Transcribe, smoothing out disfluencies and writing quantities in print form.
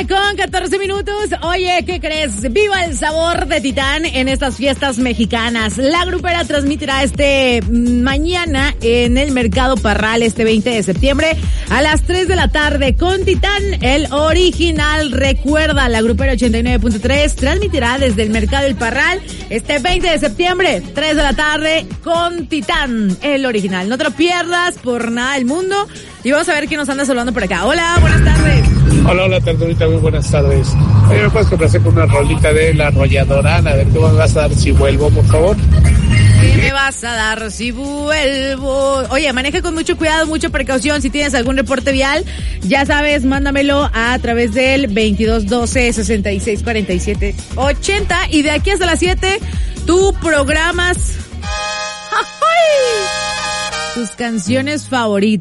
9:14. Oye, ¿qué crees? ¡Viva el sabor de Titán en estas fiestas mexicanas! La grupera transmitirá mañana en el Mercado Parral, 20 de septiembre, a las 3 de la tarde, con Titán, el original. Recuerda, la grupera 89.3 transmitirá desde el Mercado del Parral, 20 de septiembre, 3 de la tarde, con Titán, el original. No te lo pierdas por nada del mundo. Y vamos a ver quién nos anda saludando por acá. Hola, buenas tardes. Hola, Tardurita, muy buenas tardes. ¿Me puedes complacer con una rolita de La Arrolladora? A ver, ¿qué me vas a dar si vuelvo, por favor? ¿Qué me vas a dar si vuelvo? Oye, maneja con mucho cuidado, mucha precaución. Si tienes algún reporte vial, ya sabes, mándamelo a través del 2212-6647-80. Y de aquí hasta las 7, tú programas tus canciones favoritas.